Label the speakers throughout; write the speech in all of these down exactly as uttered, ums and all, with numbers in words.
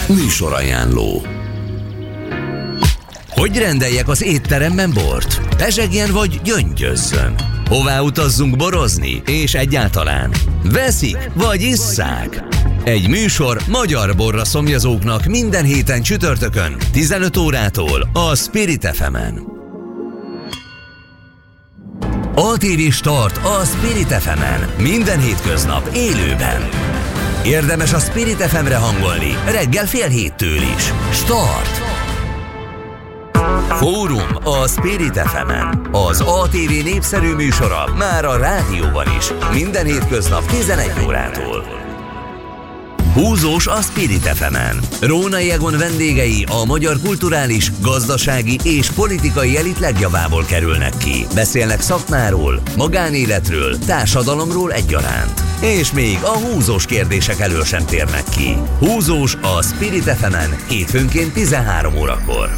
Speaker 1: Műsorajánló. Hogy rendeljek az étteremben bort? Pezsegjen vagy gyöngyözzön? Hová utazzunk borozni? És egyáltalán veszik vagy isszák? Egy műsor magyar borra szomjazóknak minden héten csütörtökön tizenöt órától a Spirit ef emen. á té vé Start a Spirit ef emen minden hétköznap élőben. Érdemes a Spirit ef emre hangolni reggel fél héttől is. Start! Fórum a Spirit ef emen. Az á té vé népszerű műsora már a rádióban is. Minden hétköznap tizenegy órától. Húzós a Spirit ef emen. Rónai Egon vendégei a magyar kulturális, gazdasági és politikai elit legjavából kerülnek ki. Beszélnek szakmáról, magánéletről, társadalomról egyaránt. És még a húzós kérdések elől sem térnek ki. Húzós a Spirit ef emen hétfőnként tizenhárom órakor.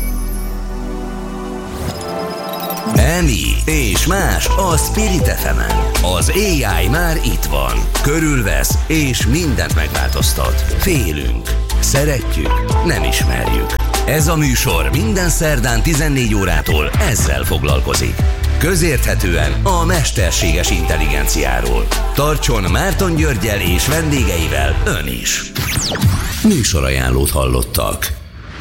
Speaker 1: Emi és más a Spirit ef emen. Az á i már itt van. Körülvesz és mindent megváltoztat. Félünk, szeretjük, nem ismerjük. Ez a műsor minden szerdán tizennégy órától ezzel foglalkozik. Közérthetően a mesterséges intelligenciáról. Tartson Márton Györggyel és vendégeivel ön is. Műsorajánlót hallottak.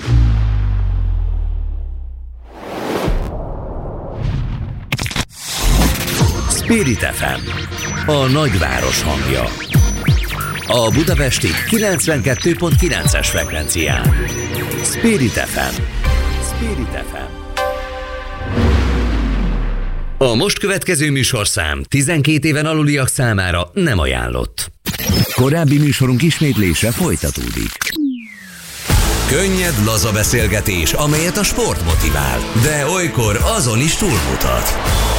Speaker 1: Spirit ef em, a nagyváros hangja. A budapesti kilencvenkettő pont kilences frekvencián. Spirit ef em. Spirit ef em. A most következő műsorszám tizenkét éven aluliak számára nem ajánlott. Korábbi műsorunk ismétlése folytatódik. Könnyed, laza beszélgetés, amelyet a sport motivál, de olykor azon is túlmutat.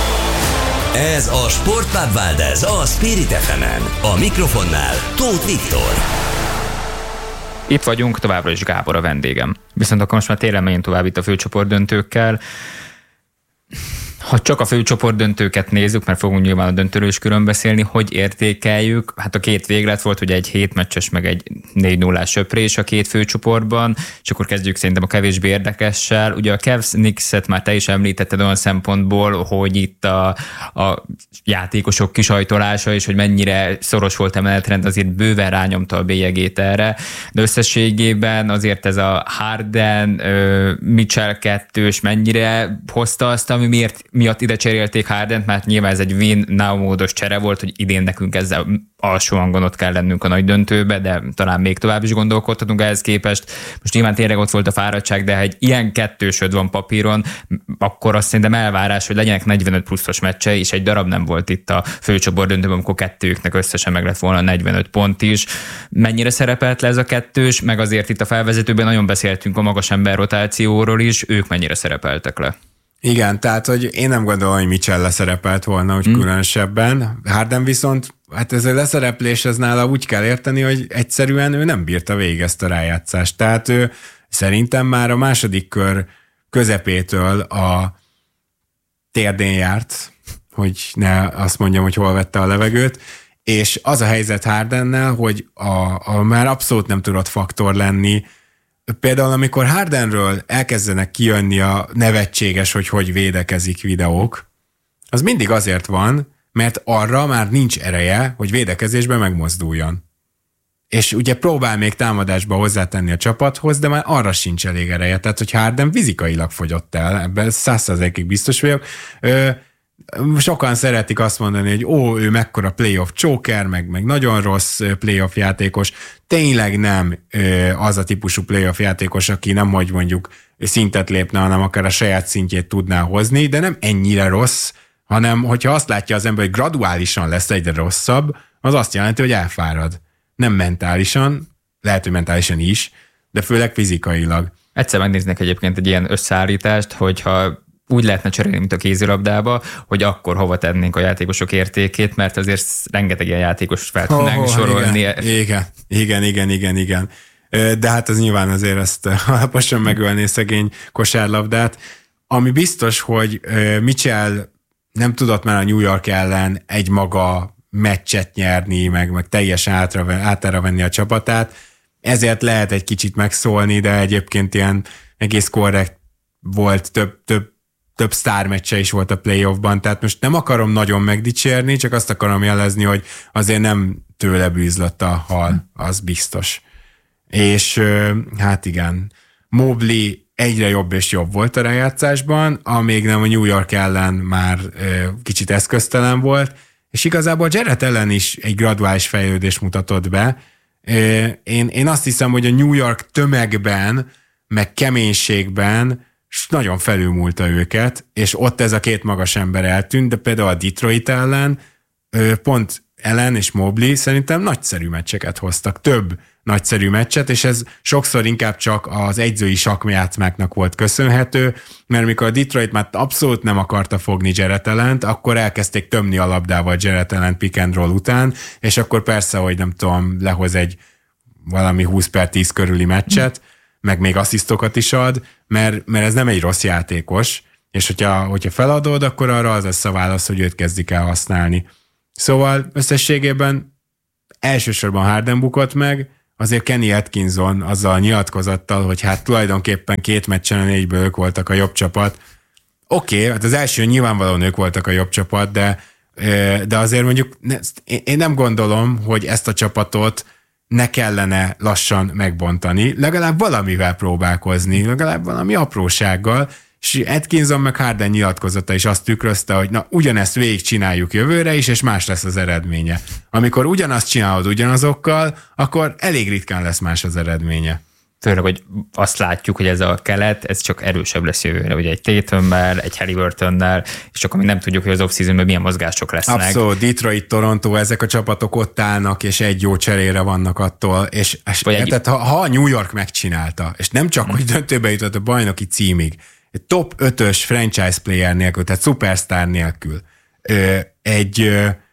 Speaker 1: Ez a Sportpub Valdez a Spirit ef emen. A mikrofonnál Tóth Viktor.
Speaker 2: Itt vagyunk, továbbra is Gábor a vendégem. Viszont akkor most már tényleg menjünk tovább itt a főcsoport döntőkkel. Ha csak a főcsoport döntőket nézzük, mert fogunk nyilván a döntőről is külön beszélni, hogy értékeljük. Hát a két véglet volt, ugye egy hét meccses, meg egy négy nullás söprés a két főcsoportban, és akkor kezdjük szerintem a kevésbé érdekessel. Ugye a Cavs-Knicks-et már te is említetted olyan szempontból, hogy itt a, a játékosok kisajtolása, és hogy mennyire szoros volt a menetrend, azért bőven rányomta a bélyegét erre, de összességében azért ez a Harden, Mitchell kettős mennyire hozta azt, ami miért miatt ide cserélték Hardent, mert nyilván ez egy win-now módos csere volt, hogy idén nekünk ezzel alsó hangon ott kell lennünk a nagy döntőbe, de talán még tovább is gondolkodhatunk ehhez képest. Most nyilván tényleg ott volt a fáradtság, de ha egy ilyen kettősöd van papíron, akkor azt szerintem elvárás, hogy legyenek negyvenöt pluszos meccsei, és egy darab nem volt itt a főcsoport döntőben, amikor kettőknek összesen meg lett volna negyvenöt pont is. Mennyire szerepelt le ez a kettős, meg azért itt a felvezetőben nagyon beszéltünk a magas ember rotációról is, ők mennyire szerepeltek le?
Speaker 3: Igen, tehát, hogy én nem gondolom, hogy Mitchell leszerepelt volna, úgy hmm. különösebben. Harden viszont, hát ez a leszereplés, ez nála úgy kell érteni, hogy egyszerűen ő nem bírta végig ezt a rájátszást. Tehát ő szerintem már a második kör közepétől a térdén járt, hogy ne azt mondjam, hogy hol vette a levegőt, és az a helyzet Hardennel, hogy a, a már abszolút nem tudott faktor lenni. Például amikor Hardenről elkezdenek kijönni a nevetséges, hogy hogy védekezik videók, az mindig azért van, mert arra már nincs ereje, hogy védekezésben megmozduljon. És ugye próbál még támadásba hozzátenni a csapathoz, de már arra sincs elég ereje. Tehát, hogy Harden fizikailag fogyott el, ebben száz százalékig biztos vagyok. Ö, sokan szeretik azt mondani, hogy ó, ő mekkora playoff choker, meg, meg nagyon rossz playoff játékos. Tényleg nem az a típusú playoff játékos, aki nem, hogy mondjuk szintet lépne, hanem akár a saját szintjét tudná hozni, de nem ennyire rossz, hanem hogyha azt látja az ember, hogy graduálisan lesz egyre rosszabb, az azt jelenti, hogy elfárad. Nem mentálisan, lehet, hogy mentálisan is, de főleg fizikailag.
Speaker 2: Egyszer megnéznek egyébként egy ilyen összeállítást, hogyha úgy lehetne cserélni, mint a kézilabdába, hogy akkor hova tennénk a játékosok értékét, mert azért rengeteg ilyen játékos fel tudnánk oh, sorolni.
Speaker 3: Igen, igen, igen, igen, igen, igen. De hát az nyilván azért ezt alaposan megölné szegény kosárlabdát. Ami biztos, hogy Mitchell nem tudott már a New York ellen egy maga meccset nyerni, meg, meg teljesen átra, átára venni a csapatát, ezért lehet egy kicsit megszólni, de egyébként ilyen egész korrekt volt, több, több, több sztármeccse is volt a playoffban, tehát most nem akarom nagyon megdicsérni, csak azt akarom jelezni, hogy azért nem tőle bűzlött a hal, az biztos. És hát igen, Mobley egyre jobb és jobb volt a rájátszásban, amíg nem a New York ellen már kicsit eszköztelen volt, és igazából Jarrett ellen is egy graduális fejlődés mutatott be. Én, én azt hiszem, hogy a New York tömegben, meg keménységben nagyon felülmúlta őket, és ott ez a két magas ember eltűnt, de például a Detroit ellen pont Allen és Mobley szerintem nagyszerű meccseket hoztak, több nagyszerű meccset, és ez sokszor inkább csak az egyzői sakkjátszmáknak volt köszönhető, mert mikor a Detroit már abszolút nem akarta fogni Jarrett Allent, akkor elkezdték tömni a labdával Jarrett Allen pick and roll után, és akkor persze, hogy nem tudom, lehoz egy valami húsz per tíz körüli meccset, meg még asszisztokat is ad, mert, mert ez nem egy rossz játékos, és hogyha, hogyha feladod, akkor arra az lesz a válasz, hogy őt kezdik el használni. Szóval összességében elsősorban Harden bukott meg, azért Kenny Atkinson azzal a nyilatkozattal, hogy hát tulajdonképpen két meccsen a négyből ők voltak a jobb csapat. Oké, okay, hát az első nyilvánvalóan ők voltak a jobb csapat, de, de azért mondjuk én nem gondolom, hogy ezt a csapatot ne kellene lassan megbontani, legalább valamivel próbálkozni, legalább valami aprósággal, és Atkinson meg Harden nyilatkozata is azt tükrözte, hogy na ugyanezt végig csináljuk jövőre is, és más lesz az eredménye. Amikor ugyanazt csinálod ugyanazokkal, akkor elég ritkán lesz más az eredménye.
Speaker 2: Főleg, hogy azt látjuk, hogy ez a kelet, ez csak erősebb lesz jövőre, ugye egy Tatemmel, egy Haliburtonnal, és csak amíg nem tudjuk, hogy az off-seasonben milyen mozgások lesznek.
Speaker 3: Abszolút, Detroit, Toronto, ezek a csapatok ott állnak, és egy jó cserére vannak attól, és, és egy... tehát, ha, ha a New York megcsinálta, és nem csak, hmm. hogy döntőbe jutott a bajnoki címig, egy top ötös franchise player nélkül, tehát superstar nélkül, egy,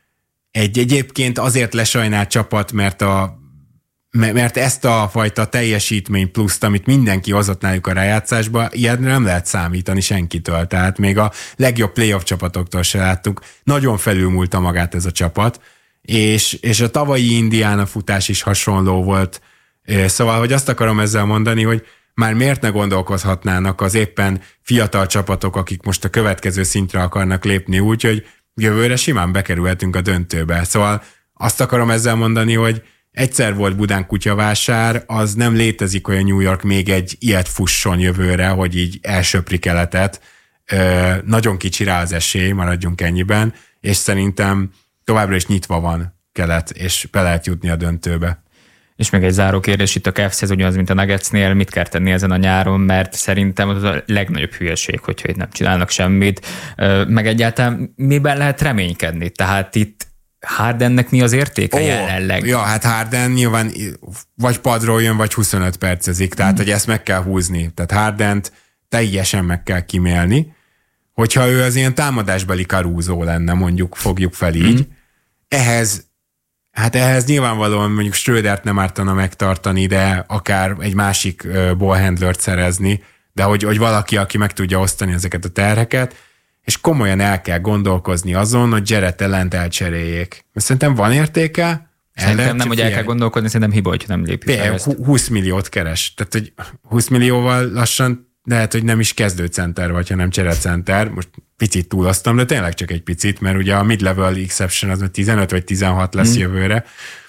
Speaker 3: egy egyébként azért lesajnált csapat, mert a mert ezt a fajta teljesítmény pluszt, amit mindenki hozott náluk a rájátszásba, ilyen nem lehet számítani senkitől. Tehát még a legjobb playoff csapatoktól se láttuk. Nagyon felülmúlta magát ez a csapat, és, és a tavalyi Indiana futás is hasonló volt. Szóval, hogy azt akarom ezzel mondani, hogy már miért ne gondolkozhatnának az éppen fiatal csapatok, akik most a következő szintre akarnak lépni úgy, hogy jövőre simán bekerülhetünk a döntőbe. Szóval azt akarom ezzel mondani, hogy egyszer volt Budán kutyavásár, az nem létezik, hogy a New York még egy ilyet fusson jövőre, hogy így elsöpri keletet. Ö, nagyon kicsi rá az esély, maradjunk ennyiben, és szerintem továbbra is nyitva van kelet, és be lehet jutni a döntőbe.
Speaker 2: És még egy záró kérdés itt a Cavs-hez, ugyanaz, mint a Nuggetsnél, mit kell tenni ezen a nyáron, mert szerintem az a legnagyobb hülyeség, hogyha itt nem csinálnak semmit, meg egyáltalán miben lehet reménykedni? Tehát itt Hardennek mi az értéke oh, jelenleg?
Speaker 3: Ja, hát Harden nyilván vagy padról jön, vagy huszonöt percezik, tehát mm. hogy ezt meg kell húzni. Tehát Hardent teljesen meg kell kimélni. Hogyha ő az ilyen támadásbeli Caruso lenne, mondjuk fogjuk fel így, mm. ehhez Hát ehhez nyilvánvalóan mondjuk Schrödert nem ártana megtartani, de akár egy másik uh, ballhandlert szerezni, de hogy, hogy valaki, aki meg tudja osztani ezeket a terheket, és komolyan el kell gondolkozni azon, hogy Jarrett Allent elcseréljék. Szerintem van értéke.
Speaker 2: Szerintem nem, hogy el kell gondolkodni, szerintem hiba, hogy nem lépjük el ezt.
Speaker 3: húsz milliót keres. Tehát, hogy húsz millióval lassan lehet, hogy nem is kezdőcenter vagy, hanem cserecenter. Most picit túloztam, de tényleg csak egy picit, mert ugye a mid-level exception az tizenöt vagy tizenhat lesz mm. jövőre.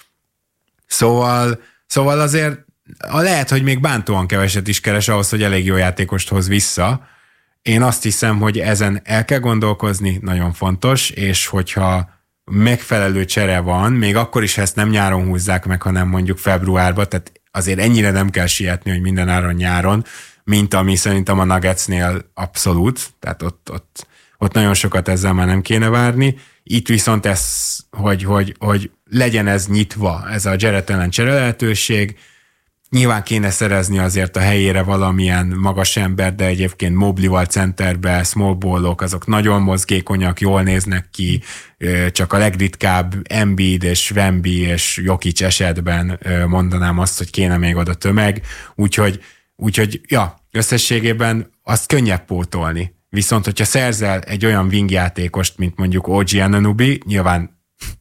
Speaker 3: Szóval, szóval azért lehet, hogy még bántóan keveset is keres ahhoz, hogy elég jó játékost hoz vissza. Én azt hiszem, hogy ezen el kell gondolkozni, nagyon fontos, és hogyha megfelelő csere van, még akkor is, ha ezt nem nyáron húzzák meg, hanem mondjuk februárban, tehát azért ennyire nem kell sietni, hogy minden áron nyáron, mint ami szerintem a Nuggetsnél abszolút, tehát ott, ott, ott nagyon sokat ezzel már nem kéne várni. Itt viszont ez, hogy, hogy, hogy legyen ez nyitva, ez a Jarrett Allen csere lehetőség, nyilván kéne szerezni azért a helyére valamilyen magas ember, de egyébként Mobley-val centerbe, small ballok, azok nagyon mozgékonyak, jól néznek ki, csak a legritkább Embiid és Wemby és Jokic esetben mondanám azt, hogy kéne még oda tömeg, úgyhogy, úgyhogy ja, összességében azt könnyebb pótolni. Viszont, hogyha szerzel egy olyan wing játékost, mint mondjuk o gé Anunoby, nyilván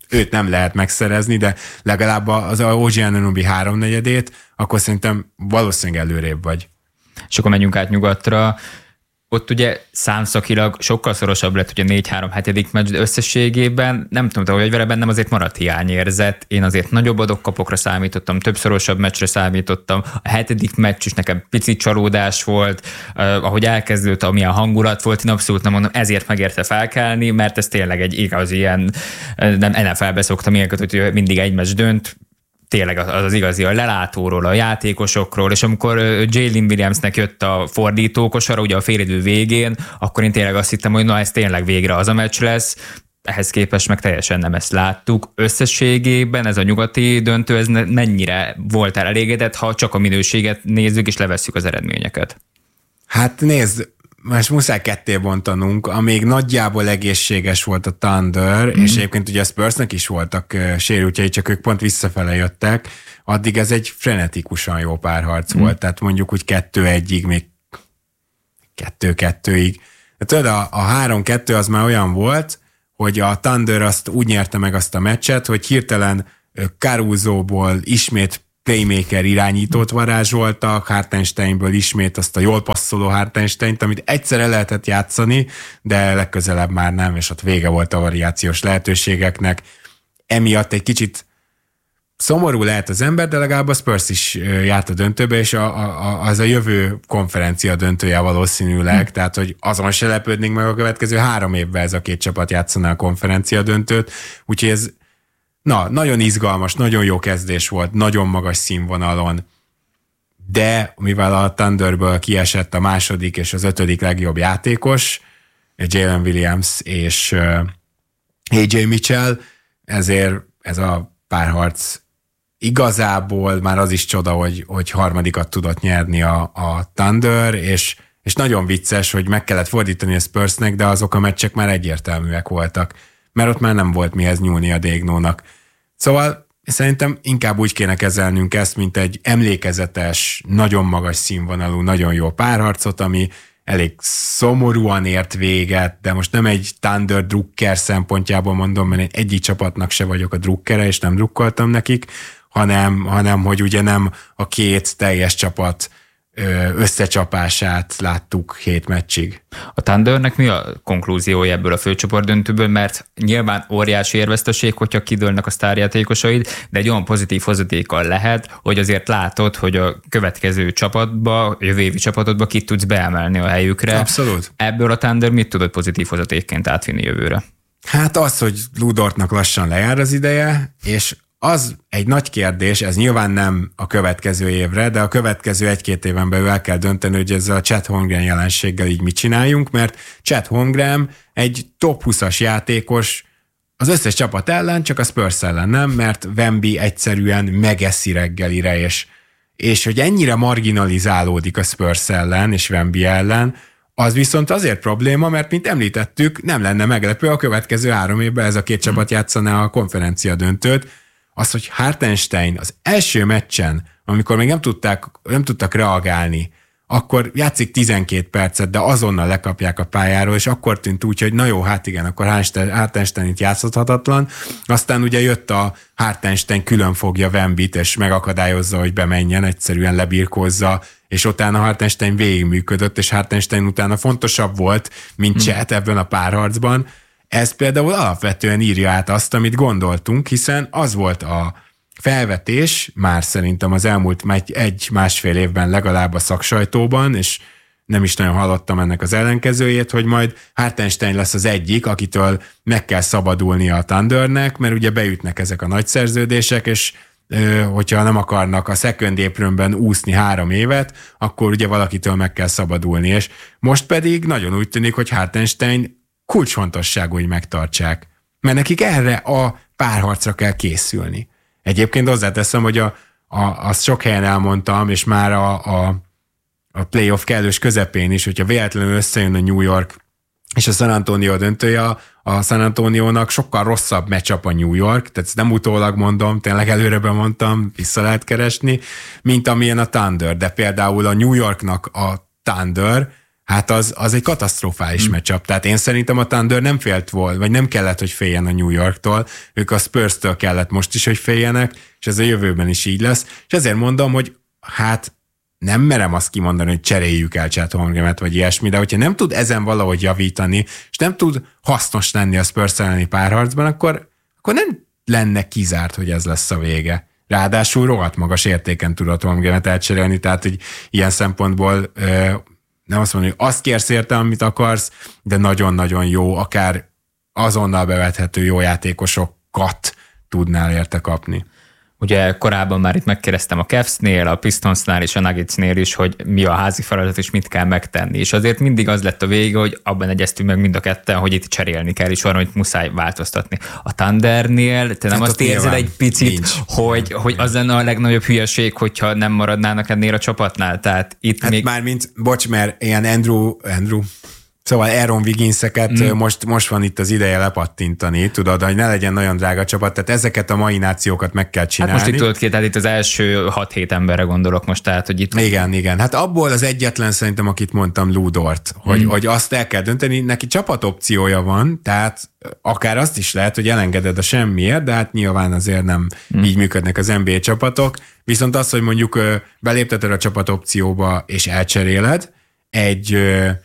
Speaker 3: őt nem lehet megszerezni, de legalább az o gé Anunoby háromnegyedét, akkor szerintem valószínűleg előrébb vagy.
Speaker 2: És akkor menjünk át nyugatra. Ott ugye számszakilag sokkal szorosabb lett ugye négy-három hetedik meccs, de összességében nem tudom, hogy vele bennem azért maradt hiányérzet. Én azért nagyobb adokkapokra számítottam, több szorosabb meccsre számítottam. A hetedik meccs is nekem picit csalódás volt, uh, ahogy elkezdődött, amilyen hangulat volt, én abszolút nem mondom, ezért megérte felkelni, mert ez tényleg egy igaz ilyen, nem en ef el-be szoktam ilyenket, hogy mindig egy meccs dönt, tényleg az az igazi, a lelátóról, a játékosokról, és amikor Jalen Williamsnek jött a fordítókosara, ugye a félidő végén, akkor én tényleg azt hittem, hogy na ez tényleg végre az a meccs lesz, ehhez képest meg teljesen nem ezt láttuk. Összességében ez a nyugati döntő, ez mennyire voltál elégedett, ha csak a minőséget nézzük és levesszük az eredményeket?
Speaker 3: Hát nézd, most muszáj ketté bontanunk, amíg nagyjából egészséges volt a Thunder, mm. és egyébként ugye a Spursnek is voltak uh, sérültjei, csak ők pont visszafele jöttek, addig ez egy frenetikusan jó párharc mm. volt, tehát mondjuk úgy kettő-egyig, még kettő-kettőig. De tudod, a, a három-kettő az már olyan volt, hogy a Thunder azt úgy nyerte meg azt a meccset, hogy hirtelen Carusoból ismét playmaker irányítót varázsoltak, Hartensteinből ismét azt a jól passzoló Hartensteint, amit egyszerre lehetett játszani, de legközelebb már nem, és ott vége volt a variációs lehetőségeknek. Emiatt egy kicsit szomorú lehet az ember, de legalább a Spurs is járt a döntőbe, és a, a, az a jövő konferencia döntője valószínűleg, hm. tehát hogy azon se lepődnénk meg a következő három évben ez a két csapat játszaná a konferencia döntőt, úgyhogy ez Na, nagyon izgalmas, nagyon jó kezdés volt, nagyon magas színvonalon, de mivel a Thunderből kiesett a második és az ötödik legjobb játékos, Jalen Williams és á jé Mitchell, ezért ez a párharc igazából már az is csoda, hogy, hogy harmadikat tudott nyerni a, a Thunder, és, és nagyon vicces, hogy meg kellett fordítani a Spursnek, de azok a meccsek már egyértelműek voltak, mert ott már nem volt mihez nyúlni a Dégnónak. Szóval szerintem inkább úgy kéne kezelnünk ezt, mint egy emlékezetes, nagyon magas színvonalú, nagyon jó párharcot, ami elég szomorúan ért véget, de most nem egy Thunder drukker szempontjából mondom, mert én egyik csapatnak se vagyok a drukkere, és nem drukkoltam nekik, hanem, hanem hogy ugye nem a két teljes csapat összecsapását láttuk hét meccsig.
Speaker 2: A Thundernek mi a konklúziója ebből a főcsoport döntőből, mert nyilván óriási érveszteség, hogyha kidőlnek a sztárjátékosaid, de egy olyan pozitív hozadékkal lehet, hogy azért látod, hogy a következő csapatba, a jövő évi csapatodba kit tudsz beemelni a helyükre.
Speaker 3: Abszolút.
Speaker 2: Ebből a Thunder mit tudod pozitív hozadékként átvinni jövőre?
Speaker 3: Hát az, hogy Lou Dortnak lassan lejár az ideje, és az egy nagy kérdés, ez nyilván nem a következő évre, de a következő egy-két éven belül el kell dönteni, hogy ezzel a Chet Holmgren jelenséggel így mit csináljunk, mert Chet Holmgren egy top húszas játékos az összes csapat ellen, csak a Spurs ellen nem, mert Wemby egyszerűen megeszi reggelire, és, és hogy ennyire marginalizálódik a Spurs ellen és Wemby ellen, az viszont azért probléma, mert mint említettük, nem lenne meglepő, a következő három évben ez a két csapat játszaná a konferencia döntőt. Az, hogy Hartenstein az első meccsen, amikor még nem tudták, nem tudtak reagálni, akkor játszik tizenkét percet, de azonnal lekapják a pályáról, és akkor tűnt úgy, hogy na jó, hát igen, akkor Hartenstein itt játszhatatlan. Aztán ugye jött a Hartenstein külön fogja Wembyt, és megakadályozza, hogy bemenjen, egyszerűen lebirkózza, és utána Hartenstein végigműködött, és Hartenstein utána fontosabb volt, mint Chet ebben a párharcban. Ez például alapvetően írja át azt, amit gondoltunk, hiszen az volt a felvetés, már szerintem az elmúlt egy-másfél évben legalább a szaksajtóban, és nem is nagyon hallottam ennek az ellenkezőjét, hogy majd Hartenstein lesz az egyik, akitől meg kell szabadulnia a Thundernek, mert ugye beütnek ezek a nagy szerződések, és hogyha nem akarnak a second apronben úszni három évet, akkor ugye valakitől meg kell szabadulni, és most pedig nagyon úgy tűnik, hogy Hartenstein kulcsfontosságú, hogy megtartsák. Mert nekik erre a párharcra kell készülni. Egyébként hozzáteszem, hogy a, a, azt sok helyen elmondtam, és már a, a, a playoff kellős közepén is, hogyha véletlenül összejön a New York és a San Antonio döntője, a San Antonionak sokkal rosszabb matchup a New York, tehát nem utólag mondom, tényleg előrebe mondtam, vissza lehet keresni, mint amilyen a Thunder, de például a New Yorknak a Thunder, hát az, az egy katasztrofális hmm. matchup. Tehát én szerintem a Thunder nem félt volna, vagy nem kellett, hogy féljen a New Yorktól, ők a Spurs-től kellett most is, hogy féljenek, és ez a jövőben is így lesz. És ezért mondom, hogy hát nem merem azt kimondani, hogy cseréljük el Chet Holmgrenet, vagy ilyesmi, de hogyha nem tud ezen valahogy javítani, és nem tud hasznos lenni a Spurs elleni párharcban, akkor, akkor nem lenne kizárt, hogy ez lesz a vége. Ráadásul rohadt magas értéken tudott Holmgrenet elcserélni, tehát hogy ilyen szempontból nem azt mondom, hogy azt kérsz érte, amit akarsz, de nagyon-nagyon jó, akár azonnal bevethető jó játékosokat tudnál érte kapni.
Speaker 2: Ugye korábban már itt megkérdeztem a Cavs-nél, a Pistonsnál és a Nuggetsnél is, hogy mi a házi feladat és mit kell megtenni. És azért mindig az lett a vége, hogy abban egyeztünk meg mind a ketten, hogy itt cserélni kell, és valamit muszáj változtatni. A Thundernél te nem hát azt érzed egy picit, nincs. hogy, hogy az lenne a legnagyobb hülyeség, hogyha nem maradnának ennél a csapatnál? Tehát itt
Speaker 3: hát
Speaker 2: még...
Speaker 3: már mint, bocs, mert ilyen Andrew, Andrew Szóval Aaron Wigginseket mm. most, most van itt az ideje lepattintani, tudod, hogy ne legyen nagyon drága csapat, tehát ezeket a mai nációkat meg kell csinálni.
Speaker 2: Hát most itt tudod ki, tehát itt az első hat-hét emberre gondolok most, tehát, hogy itt...
Speaker 3: Igen, igen. Hát abból az egyetlen szerintem, akit mondtam, Lou Dort, hogy, mm. hogy azt el kell dönteni, neki csapatopciója van, tehát akár azt is lehet, hogy elengeded a semmiért, de hát nyilván azért nem mm. így működnek az en bé á csapatok, viszont az, hogy mondjuk belépteted a csapatopcióba és elcseréled egy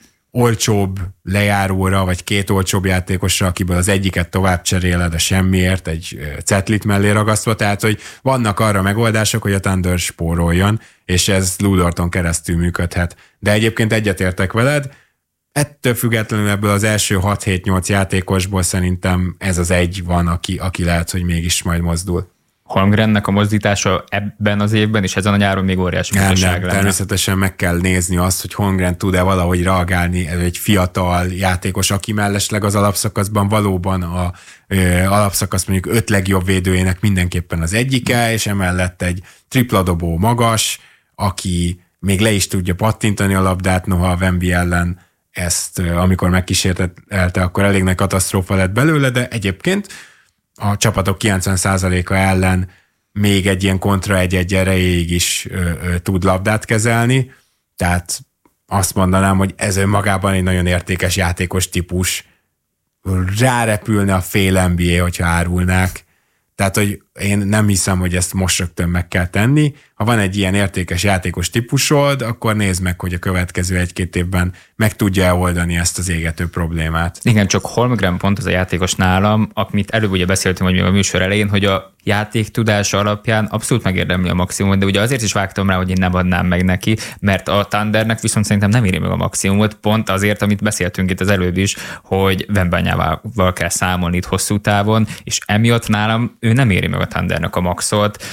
Speaker 3: olcsóbb lejáróra, vagy két olcsóbb játékosra, akiből az egyiket tovább cseréled a semmiért, egy cetlit mellé ragasztva, tehát, hogy vannak arra megoldások, hogy a Thunder spóroljon, és ez Lou Dorton keresztül működhet. De egyébként egyetértek veled, ettől függetlenül ebből az első hat-hét-nyolc játékosból szerintem ez az egy van, aki, aki lehet, hogy mégis majd mozdul.
Speaker 2: Holmgrennek a mozdítása ebben az évben, és ezen a nyáron még óriási
Speaker 3: mutatság lenne. Természetesen meg kell nézni azt, hogy Holmgren tud-e valahogy reagálni, egy fiatal játékos, aki mellesleg az alapszakaszban valóban a ö, alapszakasz mondjuk öt legjobb védőjének mindenképpen az egyike, és emellett egy tripladobó magas, aki még le is tudja pattintani a labdát, noha a Wemby ellen ezt, amikor megkísértelte, akkor elég nagy katasztrófa lett belőle, de egyébként a csapatok kilencven százaléka ellen még egy ilyen kontra egy-egy erejéig is ö, ö, tud labdát kezelni, tehát azt mondanám, hogy ez önmagában egy nagyon értékes játékos típus, rárepülne a fél en bé á, hogyha árulnák, tehát, hogy én nem hiszem, hogy ezt most rögtön meg kell tenni. Ha van egy ilyen értékes játékos típusod, akkor nézd meg, hogy a következő egy-két évben meg tudja oldani ezt az égető problémát.
Speaker 2: Igen, csak Holmgren pont az a játékos nálam, amit előbb ugye beszéltünk, hogy még a műsor elején, hogy a játék tudása alapján abszolút megérdemli a maximumot, de ugye azért is vágtam rá, hogy én nem adnám meg neki, mert a Thundernek viszont szerintem nem éri meg a maximumot, pont azért, amit beszéltünk itt az előbb is, hogy Wembanyamával kell számolni itt hosszú távon, és emiatt nálam ő nem éri meg a Thundernek a maxot.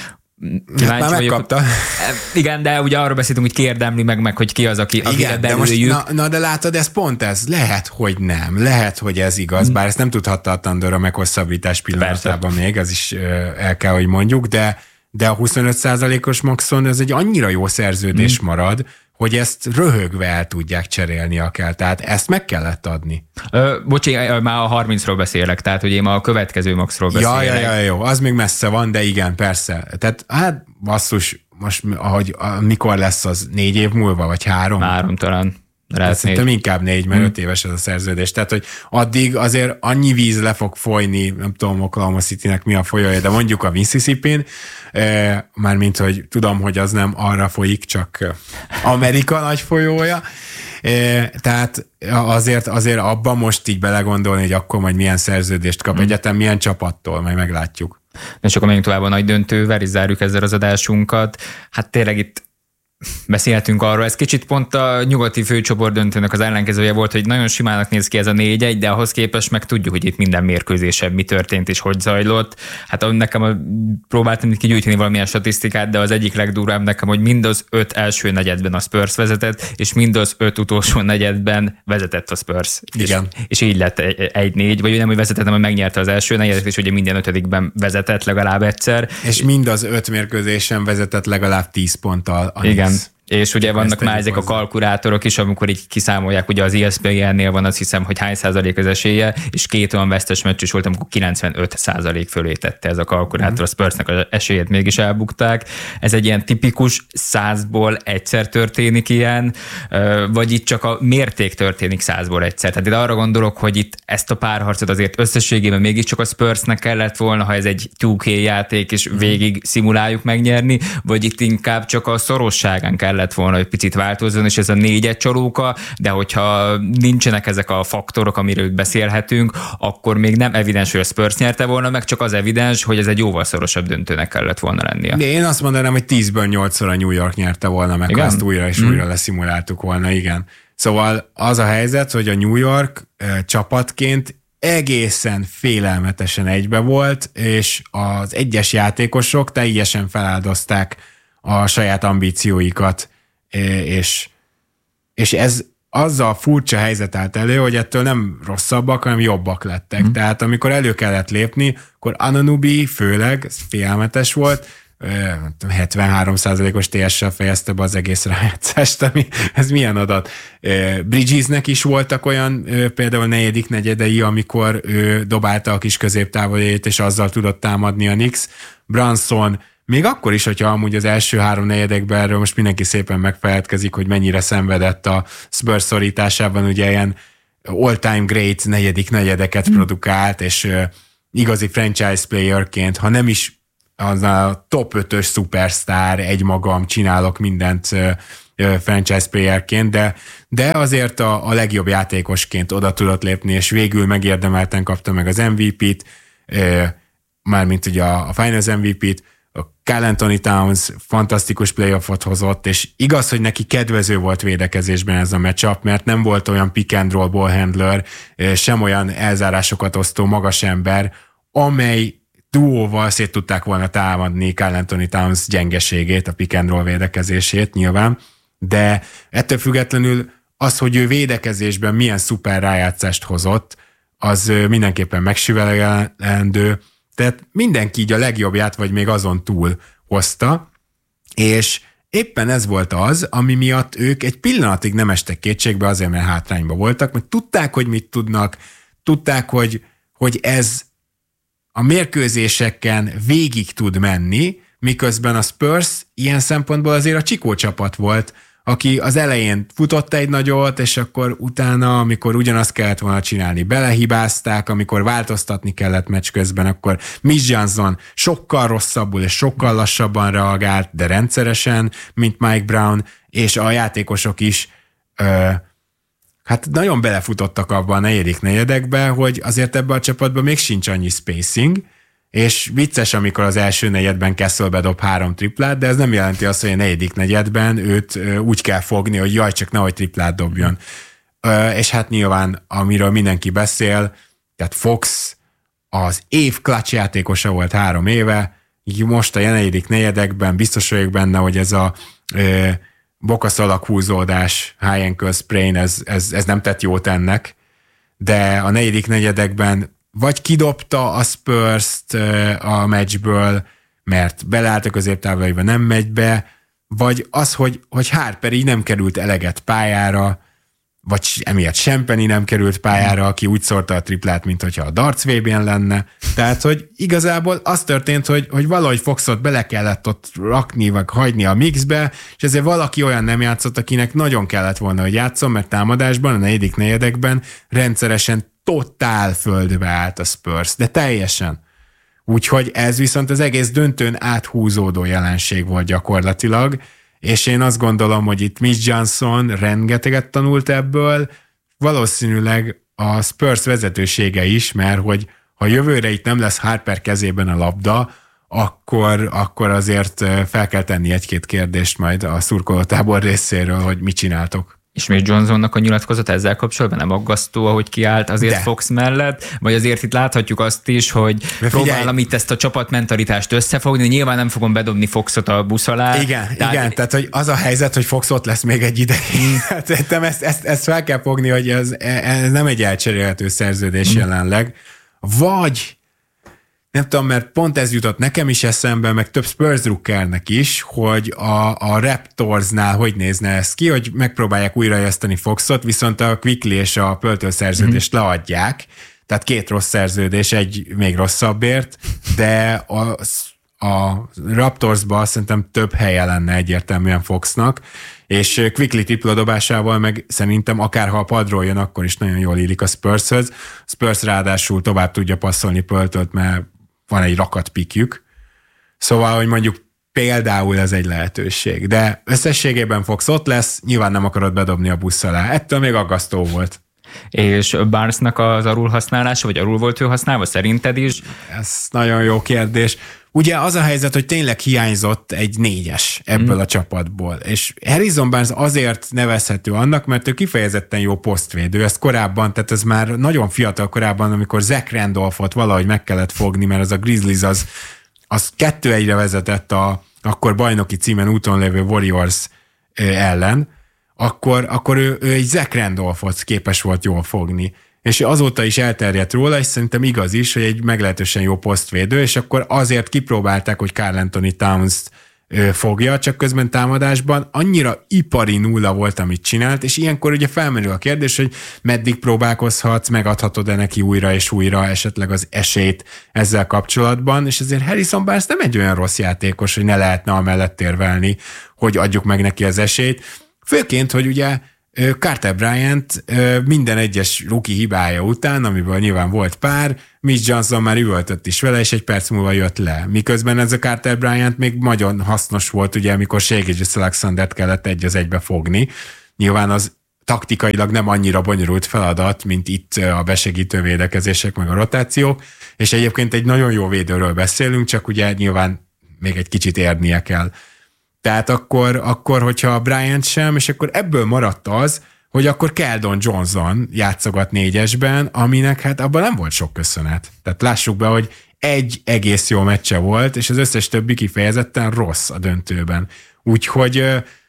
Speaker 3: Hát már megkapta.
Speaker 2: Igen, de ugye arról beszéltünk, hogy ki érdemli meg, meg hogy ki az, aki, akire belüljük.
Speaker 3: Na, na de látod, ez pont ez. Lehet, hogy nem. Lehet, hogy ez igaz, bár ezt nem tudhatta a Thunder a meghosszabbítás pillanatában még, az is el kell, hogy mondjuk, de, de a huszonöt százalékos maxon ez egy annyira jó szerződés hmm. marad, hogy ezt röhögve el tudják cserélni akár. Tehát ezt meg kellett adni.
Speaker 2: Ö, bocsi, már a harmincról beszélek, tehát hogy én ma a következő maxról beszélek.
Speaker 3: Ja, ja, ja, jó, az még messze van, de igen, persze. Tehát hát basszus, most ahogy, mikor lesz az, négy év múlva, vagy három?
Speaker 2: Három talán.
Speaker 3: Szerintem inkább négy, mert hmm. öt éves ez a szerződés. Tehát, hogy addig azért annyi víz le fog folyni, nem tudom, Oklahoma Citynek mi a folyója, de mondjuk a Mississippi-n, eh, mármint, hogy tudom, hogy az nem arra folyik, csak Amerika nagy folyója. Eh, tehát azért, azért abban most így belegondolni, hogy akkor majd milyen szerződést kap hmm. egyetem, milyen csapattól, majd meglátjuk.
Speaker 2: És akkor menjünk tovább a nagy döntővel, és zárjuk ezzel az adásunkat. Hát tényleg itt beszélhetünk arról, ez kicsit pont a nyugati főcsoport döntőnek az ellenkezője volt, hogy nagyon simának néz ki ez a négy egy, de ahhoz képest meg tudjuk, hogy itt minden mérkőzésebb mi történt és hogy zajlott. Hát nekem a, próbáltam kigyűjteni valamilyen statisztikát, de az egyik legdurvább nekem, hogy mind az öt első negyedben a Spurs vezetett, és mind az öt utolsó negyedben vezetett a Spurs.
Speaker 3: Igen.
Speaker 2: És, és így lett egy négy, vagy nem, hogy vezetett, hanem megnyerte az első negyedet, és ugye minden ötödikben vezetett legalább egyszer.
Speaker 3: És mind az öt mérkőzésen vezetett legalább tíz ponttal.
Speaker 2: Igen. És ugye vannak már ezek hozzá. a kalkulátorok is, amikor így kiszámolják, ugye az E S P N-nél van azt hiszem, hogy hány százalék az esélye, és két olyan vesztes meccs is volt, amikor kilencvenöt százalék fölé tette ez a kalkulátor, mm. a Spursnek az esélyét mégis elbukták. Ez egy ilyen tipikus százból egyszer történik ilyen, vagy itt csak a mérték történik százból egyszer. Tehát itt arra gondolok, hogy itt ezt a párharcot azért összességében mégiscsak a Spursnek kellett volna, ha ez egy two K játék, és végig szimuláljuk megnyerni, vagy itt inkább csak a szorosságán kellett volna, hogy picit változzon, és ez a négyet csalóka, de hogyha nincsenek ezek a faktorok, amiről beszélhetünk, akkor még nem evidens, hogy a Spurs nyerte volna meg, csak az evidens, hogy ez egy jóval szorosabb döntőnek kellett volna lennie.
Speaker 3: De én azt mondanám, hogy tízből nyolcszor a New York nyerte volna meg, igen? Ha ezt újra és mm. újra leszimuláltuk volna, igen. Szóval az a helyzet, hogy a New York e, csapatként egészen félelmetesen egybe volt, és az egyes játékosok teljesen feláldozták a saját ambícióikat, és, és ez azzal furcsa helyzet állt elő, hogy ettől nem rosszabbak, hanem jobbak lettek. Mm. Tehát amikor elő kellett lépni, akkor Anunoby főleg, ez félelmetes volt, hetvenhárom százalékos té es-sel fejezte be az egész rájátszást, ami, ez milyen adat. Bridgesnek is voltak olyan például negyedik negyedei, amikor ő dobálta a kis középtávolét, és azzal tudott támadni a Knicks. Brunson még akkor is, hogyha amúgy az első három negyedekben erről most mindenki szépen megfeledkezik, hogy mennyire szenvedett a Spurs szorításában, ugye ilyen all-time great negyedik negyedeket mm. produkált, és uh, igazi franchise playerként, ha nem is az a top ötös szupersztár, egymagam csinálok mindent uh, uh, franchise playerként, de, de azért a, a legjobb játékosként oda tudott lépni, és végül megérdemelten kapta meg az em vé pét, uh, mármint ugye a, a Finals em vé pét, a Karl Anthony Towns fantasztikus playoffot hozott, és igaz, hogy neki kedvező volt védekezésben ez a matchup, mert nem volt olyan pick and roll ball handler, sem olyan elzárásokat osztó magas ember, amely duóval szét tudták volna támadni Karl Anthony Towns gyengeségét, a pick and roll védekezését nyilván, de ettől függetlenül az, hogy ő védekezésben milyen szuper rájátszást hozott, az mindenképpen megsüvegelendő. Tehát mindenki így a legjobbját, vagy még azon túl hozta, és éppen ez volt az, ami miatt ők egy pillanatig nem estek kétségbe, azért, mert hátrányba voltak, mert tudták, hogy mit tudnak, tudták, hogy, hogy ez a mérkőzéseken végig tud menni, miközben a Spurs ilyen szempontból azért a csikó csapat volt, aki az elején futott egy nagyot, és akkor utána, amikor ugyanazt kellett volna csinálni, belehibázták, amikor változtatni kellett meccs közben, akkor Mitch Johnson sokkal rosszabbul és sokkal lassabban reagált, de rendszeresen, mint Mike Brown, és a játékosok is ö, hát nagyon belefutottak abban a negyedik negyedekbe, hogy azért ebben a csapatban még sincs annyi spacing, és vicces, amikor az első negyedben Kessel bedob három triplát, de ez nem jelenti azt, hogy a negyedik negyedben őt úgy kell fogni, hogy jaj, csak nehogy triplát dobjon. És hát nyilván, amiről mindenki beszél, tehát Fox az év clutch játékosa volt három éve, így most a negyedik negyedekben biztos vagyok benne, hogy ez a bokaszalak húzódás, high ankle sprain, ez, ez, ez nem tett jót ennek, de a negyedik negyedekben vagy kidobta a Spurs-t a meccsből, mert beleállt a középtávolaiba, nem megy be, vagy az, hogy, hogy Harper így nem került eleget pályára, vagy emiatt Champagny nem került pályára, aki úgy szórta a triplát, mint hogyha a darts vé bén lenne. Tehát, hogy igazából az történt, hogy, hogy valahogy Foxot bele kellett ott rakni, vagy hagyni a mixbe, és ezért valaki olyan nem játszott, akinek nagyon kellett volna, hogy játszon, mert támadásban, a negyedik negyedekben rendszeresen totál földbe állt a Spurs, de teljesen. Úgyhogy ez viszont az egész döntőn áthúzódó jelenség volt gyakorlatilag, és én azt gondolom, hogy itt Mitch Johnson rengeteget tanult ebből, valószínűleg a Spurs vezetősége is, mert hogy ha jövőre itt nem lesz Harper kezében a labda, akkor, akkor azért fel kell tenni egy-két kérdést majd a szurkolótábor részéről, hogy mit csináltok.
Speaker 2: És még Johnsonnak a nyilatkozat ezzel kapcsolatban nem aggasztó, ahogy kiállt azért De. Fox mellett, vagy azért itt láthatjuk azt is, hogy próbálom itt ezt a csapatmentalitást összefogni, nyilván nem fogom bedobni Foxot a busz alá.
Speaker 3: Igen, tehát, igen, tehát hogy az a helyzet, hogy Fox ott lesz még egy ideig. Hát ezt, ezt, ezt fel kell fogni, hogy ez, ez nem egy elcserélhető szerződés mm. jelenleg. Vagy nem tudom, mert pont ez jutott nekem is eszembe, meg több Spurs drukkernek is, hogy a, a Raptorsnál hogy nézne ez ki, hogy megpróbálják újraéleszteni Foxot, viszont a Quickley és a Pöltő szerződést mm-hmm. leadják, tehát két rossz szerződés, egy még rosszabbért, de a, a Raptorsban szerintem több helye lenne egyértelműen Foxnak, és Quickley tripla dobásával meg szerintem akárha a padról jön, akkor is nagyon jól illik a Spurshöz. Spurs ráadásul tovább tudja passzolni Pöltöt, mert van egy rakat pikjük. Szóval, hogy mondjuk például ez egy lehetőség. De összességében Fox ott lesz, nyilván nem akarod bedobni a busz alá. Ettől még aggasztó volt.
Speaker 2: És Barnesnak az alulhasználása, vagy alul volt ő használva, szerinted is?
Speaker 3: Ez nagyon jó kérdés. Ugye az a helyzet, hogy tényleg hiányzott egy négyes ebből mm. a csapatból, és Harrison Barnes azért nevezhető annak, mert ő kifejezetten jó posztvédő, ezt korábban, tehát ez már nagyon fiatal korában, amikor Zach Randolphot valahogy meg kellett fogni, mert az a Grizzlies az, az kettő egyre vezetett a akkor bajnoki címen úton lévő Warriors ellen, akkor, akkor ő, ő egy Zach Randolphot képes volt jól fogni. És azóta is elterjedt róla, és szerintem igaz is, hogy egy meglehetősen jó posztvédő, és akkor azért kipróbálták, hogy Karl Anthony Towns-t fogja, csak közben támadásban annyira ipari nulla volt, amit csinált, és ilyenkor ugye felmerül a kérdés, hogy meddig próbálkozhatsz, megadhatod-e neki újra és újra esetleg az esélyt ezzel kapcsolatban, és ezért Harrison Barnes nem egy olyan rossz játékos, hogy ne lehetne amellett érvelni, hogy adjuk meg neki az esélyt. Főként, hogy ugye Carter Bryant minden egyes rookie hibája után, amiből nyilván volt pár, Mitch Johnson már üvöltött is vele, és egy perc múlva jött le. Miközben ez a Carter Bryant még nagyon hasznos volt, ugye, amikor Shai Gilgeous-Alexandert kellett egy az egybe fogni. Nyilván az taktikailag nem annyira bonyolult feladat, mint itt a besegítő védekezések, meg a rotációk, és egyébként egy nagyon jó védőről beszélünk, csak ugye nyilván még egy kicsit érnie kell. Tehát akkor, akkor, hogyha Bryant sem, és akkor ebből maradt az, hogy akkor Keldon Johnson játszogat négyesben, aminek hát abban nem volt sok köszönet. Tehát lássuk be, hogy egy egész jó meccse volt, és az összes többi kifejezetten rossz a döntőben. Úgyhogy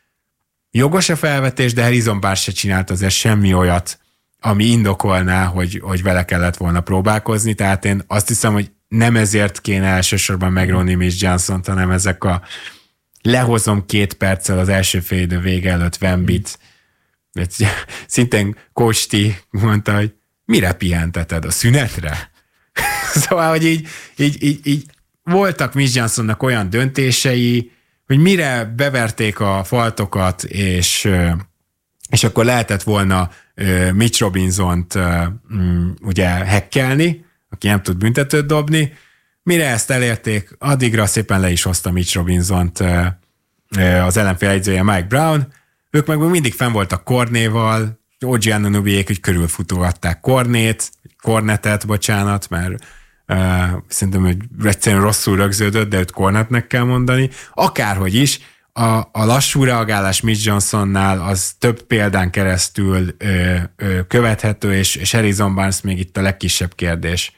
Speaker 3: jogos a felvetés, de Harrison Barnes se csinált azért semmi olyat, ami indokolná, hogy, hogy vele kellett volna próbálkozni. Tehát én azt hiszem, hogy nem ezért kéne elsősorban megróni Mitch Johnson-t, hanem ezek a lehozom két perccel az első fél idő vége előtt Wembit. Szintén Coach T mondta, hogy mire pihenteted? A szünetre? Szóval, hogy így, így, így, így voltak Mitch Johnsonnak olyan döntései, hogy mire beverték a faltokat, és, és akkor lehetett volna Mitch Robinsont ugye hekkelni, aki nem tud büntetőt dobni. Mire ezt elérték, addigra szépen le is hozta Mitch Robinsont az ellenfél egyzője Mike Brown. Ők meg mindig fenn voltak Kornéval, o gé Anunobyék, hogy körülfutogatták Kornét, Kornetet, bocsánat, mert uh, szerintem, hogy egyszerűen rosszul rögződött, de őt Kornetnek kell mondani. Akárhogy is, a, a lassú reagálás Mitch Johnsonnál az több példán keresztül ö, ö, követhető, és, és Harrison Barnes még itt a legkisebb kérdés.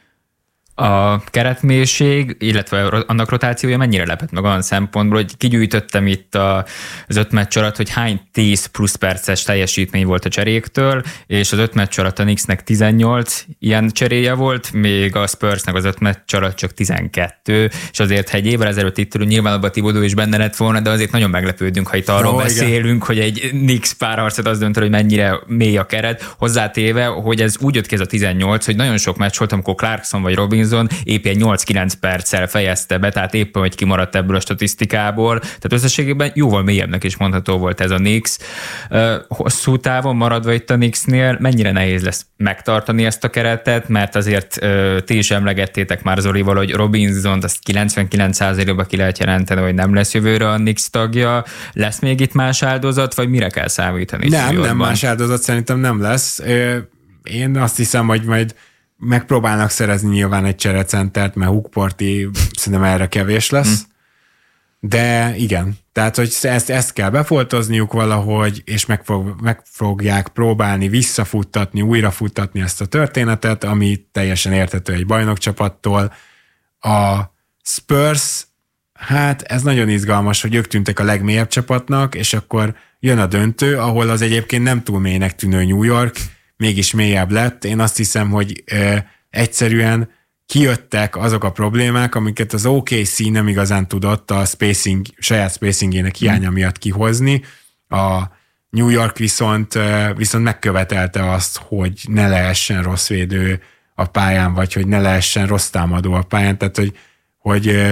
Speaker 2: A keretmélység, illetve annak rotációja mennyire lepett meg olyan szempontból, hogy kigyűjtöttem itt a, az öt meccs alatt, hogy hány tíz plusz perces teljesítmény volt a cseréktől, és az öt meccs alatt a Knicksnek tizennyolc ilyen cseréje volt, még a Spursnek az öt meccs alatt csak tizenkettő, és azért, ha egy évvel ezelőtt itt ülünk, nyilván abban Thibodeau is benne lett volna, de azért nagyon meglepődünk, ha itt arról oh, beszélünk, igen. hogy egy Knicks párharcot az dönt, hogy mennyire mély a keret, hozzátéve, hogy ez úgy jött ki ez a tizennyolc, hogy nagyon sok meccs volt, amikor Clarkson vagy Robinson éppen nyolc-kilenc perccel fejezte be, tehát éppen, hogy kimaradt ebből a statisztikából. Tehát összességében jóval mélyebbnek is mondható volt ez a Knicks. Hosszú távon maradva itt a Knicksnél, mennyire nehéz lesz megtartani ezt a keretet, mert azért ti is emlegettétek már Zolival, hogy Robinsont azt kilencvenkilenc százalékban ki lehet jelenteni, hogy nem lesz jövőre a Knicks tagja. Lesz még itt más áldozat, vagy mire kell számítani?
Speaker 3: Nem, nem más áldozat szerintem nem lesz. Én azt hiszem, hogy majd megpróbálnak szerezni nyilván egy cserecentert, mert Hookporti szerintem erre kevés lesz. Hm. De igen, tehát, hogy ezt, ezt kell befoltozniuk valahogy, és meg, fog, meg fogják próbálni visszafuttatni, újrafuttatni ezt a történetet, ami teljesen érthető egy bajnokcsapattól. A Spurs, hát ez nagyon izgalmas, hogy ők tűntek a legmélyebb csapatnak, és akkor jön a döntő, ahol az egyébként nem túl mélynek tűnő New York, mégis mélyebb lett. Én azt hiszem, hogy ö, egyszerűen kijöttek azok a problémák, amiket az o ká cé nem igazán tudott a spacing, saját spacingének hiánya miatt kihozni. A New York viszont, viszont megkövetelte azt, hogy ne lehessen rossz védő a pályán, vagy hogy ne lehessen rossz támadó a pályán. Tehát, hogy, hogy,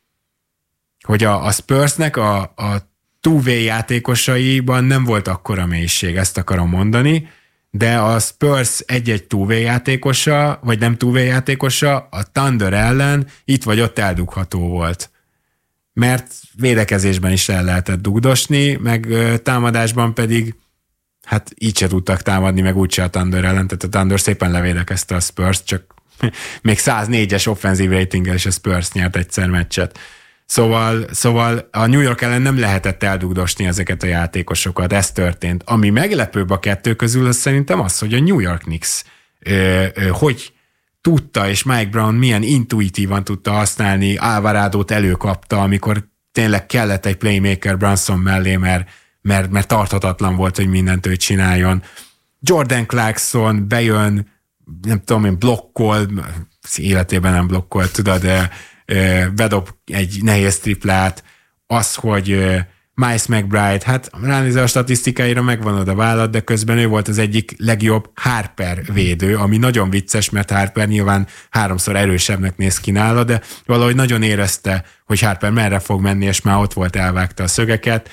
Speaker 3: hogy a, a Spursnek a, a two-way játékosaiban nem volt akkora mélység, ezt akarom mondani, de a Spurs egy-egy two-way játékosa, vagy nem two-way játékosa a Thunder ellen itt vagy ott eldugható volt. Mert védekezésben is el lehetett dugdosni, meg támadásban pedig hát így se tudtak támadni, meg úgyse a Thunder ellen, tehát a Thunder szépen levédekezte a Spurs, csak még száznégyes offenzív ratinggel is a Spurs nyert egyszer meccset. Szóval, szóval a New York ellen nem lehetett eldugdosni ezeket a játékosokat, ez történt. Ami meglepőbb a kettő közül, az szerintem az, hogy a New York Knicks ö, ö, hogy tudta, és Mike Brown milyen intuitívan tudta használni, Alvarádót előkapta, amikor tényleg kellett egy playmaker Brunson mellé, mert, mert, mert tarthatatlan volt, hogy mindent ő csináljon. Jordan Clarkson bejön, nem tudom én, blokkol, életében nem blokkol, tudod, de bedob egy nehéz triplát, az, hogy Miles McBride, hát ránézve a statisztikáira megvan oda vállalt, de közben ő volt az egyik legjobb Harper védő, ami nagyon vicces, mert Harper nyilván háromszor erősebbnek néz ki nála, de valahogy nagyon érezte, hogy Harper merre fog menni, és már ott volt, elvágta a szögeket.